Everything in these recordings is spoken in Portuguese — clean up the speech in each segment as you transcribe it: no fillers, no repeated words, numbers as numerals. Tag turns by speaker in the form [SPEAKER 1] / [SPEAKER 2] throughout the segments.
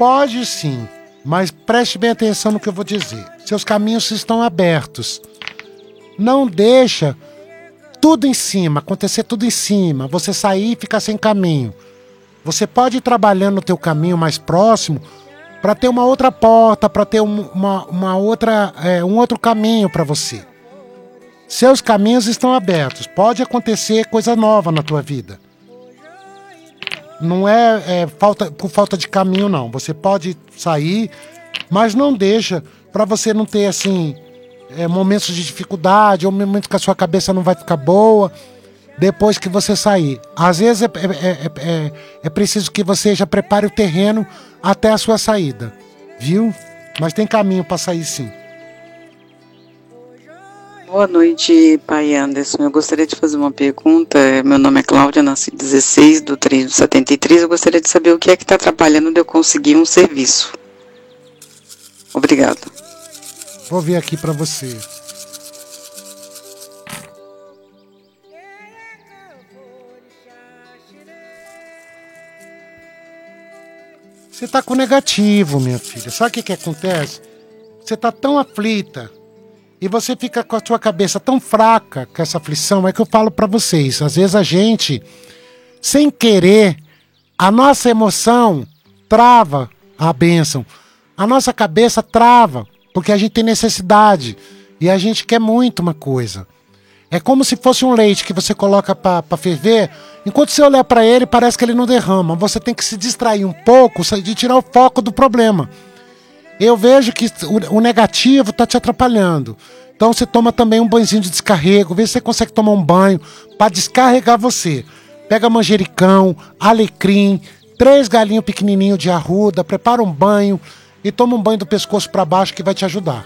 [SPEAKER 1] Pode sim, mas preste bem atenção no que eu vou dizer. Seus caminhos estão abertos. Não deixa tudo em cima, acontecer tudo em cima, você sair e ficar sem caminho. Você pode ir trabalhando no teu caminho mais próximo para ter uma outra porta, para ter uma outra, um outro caminho para você. Seus caminhos estão abertos. Pode acontecer coisa nova na tua vida. Não é por falta de caminho, não. Você pode sair, mas não deixa para você não ter assim momentos de dificuldade ou momentos que a sua cabeça não vai ficar boa depois que você sair. Às vezes é preciso que você já prepare o terreno até a sua saída, viu? Mas tem caminho para sair sim.
[SPEAKER 2] Boa noite, pai Anderson. Eu gostaria de fazer uma pergunta. Meu nome é Cláudia, nasci 16/3/73. Eu gostaria de saber o que é que está atrapalhando de eu conseguir um serviço. Obrigada.
[SPEAKER 1] Vou ver aqui para você. Você tá com negativo, minha filha. Sabe o que acontece? Você tá tão aflita e você fica com a sua cabeça tão fraca com essa aflição. É que eu falo pra vocês. Às vezes a gente, sem querer, a nossa emoção trava a bênção. A nossa cabeça trava, porque a gente tem necessidade e a gente quer muito uma coisa. É como se fosse um leite que você coloca pra ferver. Enquanto você olhar pra ele, parece que ele não derrama. Você tem que se distrair um pouco de tirar o foco do problema. Eu vejo que o negativo tá te atrapalhando. Então você toma também um banhozinho de descarrego. Vê se você consegue tomar um banho para descarregar você. Pega manjericão, alecrim, 3 galinhos pequenininhos de arruda, prepara um banho e toma um banho do pescoço para baixo que vai te ajudar.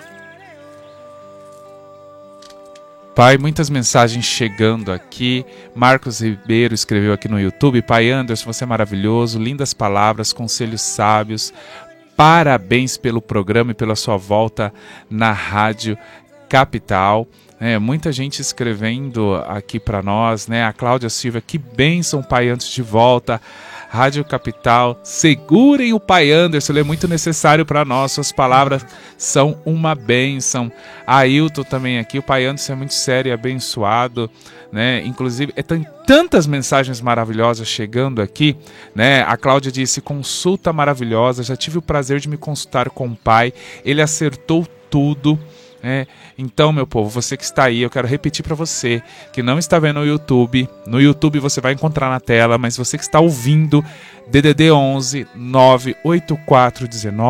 [SPEAKER 3] Pai, muitas mensagens chegando aqui. Marcos Ribeiro escreveu aqui no YouTube: Pai Anderson, você é maravilhoso, lindas palavras, conselhos sábios. Parabéns pelo programa e pela sua volta na Rádio Capital. Muita gente escrevendo aqui para nós, né? A Cláudia Silva: que bênção, Pai Anderson, de volta. Rádio Capital, segurem o Pai Anderson, ele é muito necessário para nós, suas palavras são uma bênção. Ailton também aqui: o Pai Anderson é muito sério e abençoado, né? Inclusive, tem tantas mensagens maravilhosas chegando aqui, né? A Cláudia disse: consulta maravilhosa, já tive o prazer de me consultar com o pai, ele acertou tudo. Então, meu povo, você que está aí, eu quero repetir para você que não está vendo no YouTube você vai encontrar na tela, mas você que está ouvindo, DDD 11 98419